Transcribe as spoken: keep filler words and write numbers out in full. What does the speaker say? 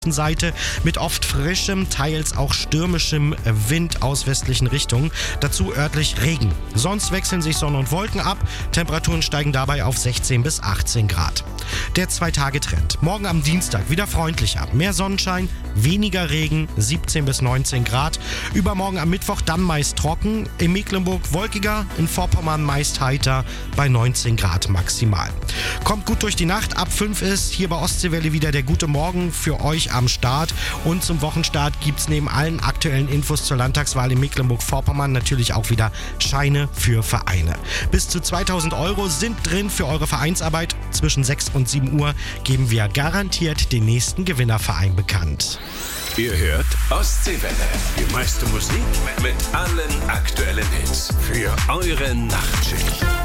Seite mit oft frischem, teils auch stürmischem Wind aus westlichen Richtungen. Dazu örtlich Regen. Sonst wechseln sich Sonne und Wolken ab. Temperaturen steigen dabei auf sechzehn bis achtzehn Grad. Der Zwei-Tage-Trend. Morgen am Dienstag wieder freundlicher. Mehr Sonnenschein, weniger Regen, siebzehn bis neunzehn Grad. Übermorgen am Mittwoch dann meist trocken. In Mecklenburg wolkiger, in Vorpommern meist heiter bei neunzehn Grad maximal. Kommt gut durch die Nacht. Ab fünf ist hier bei Ostseewelle wieder der gute Morgen für euch am Start. Und zum Wochenstart gibt es neben allen aktuellen Infos zur Landtagswahl in Mecklenburg-Vorpommern natürlich auch wieder Scheine für Vereine. Bis zu zweitausend Euro sind drin für eure Vereinsarbeit. Zwischen sechs und sieben Uhr geben wir garantiert den nächsten Gewinnerverein bekannt. Ihr hört Ostseewelle. Die meiste Musik mit allen aktuellen Hits für eure Nachtschicht.